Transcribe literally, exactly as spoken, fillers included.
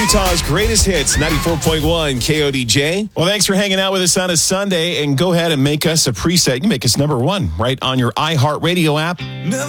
Utah's greatest hits, ninety-four point one K O D J. Well, thanks for hanging out with us on a Sunday, and go ahead and make us a preset. You make us number one right on your iHeartRadio app.